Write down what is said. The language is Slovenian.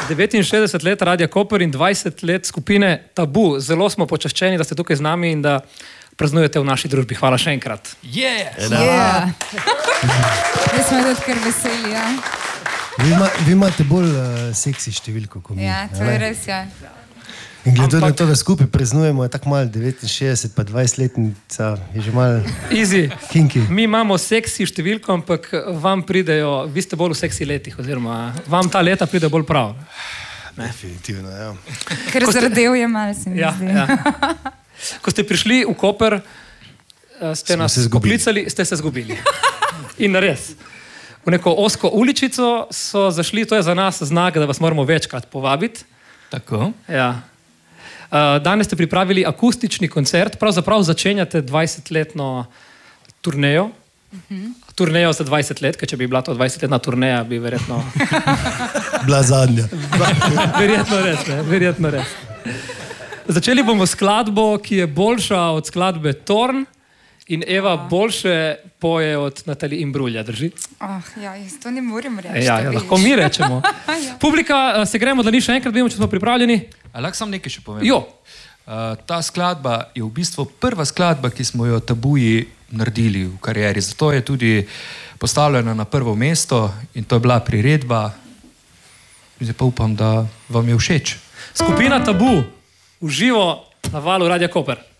69 let Radia Koper in 20 let skupine Tabu. Zelo smo počaščeni, da ste tukaj z nami in da praznujete v naši družbi. Hvala še enkrat. Yeah. Mi smo tudi kar veseli, ja. Vi imate bolj seksi številko kot mi. Ja, to je res, ja. In glede na to, da skupaj praznujemo, je tako malo 69 pa 20-letnica, je že malo Easy. kinky. Mi imamo seksi številko, ampak vam pridejo, vi ste bolj v seksi letih, oziroma vam ta leta pride bolj prav. Definitivno, ja. Ker zardel je malo, se mi zdi. Ja. Ko ste prišli v Koper, ste nas poklicali, ste se zgubili. In res. V neko ozko uličico so zašli, to je za nas znak, da vas moramo večkrat povabiti. Tako. Ja. Danes ste pripravili akustični koncert, pravzaprav začenjate 20-letno turnejo. Turnejo za 20 let, ker če bi bila to 20-letna turneja, bi verjetno... Bila zadnja. Verjetno res. Začeli bomo skladbo, ki je boljša od skladbe Torn in Eva boljše poje od Natalije Imbruglia, drži? Ja, jaz to ne morem reči. Ja, lahko mi rečemo. Publika, se gremo, da ni še enkrat, vidimo, če smo pripravljeni. A lahko sam nekaj še povem? Jo. Ta skladba je v bistvu prva skladba, ki smo jo Tabuji naredili v karieri. Zato je tudi postavljena na prvo mesto in to je bila priredba. Zdaj pa upam, da vam je všeč. Skupina Tabu v živo na valu Radia Koper.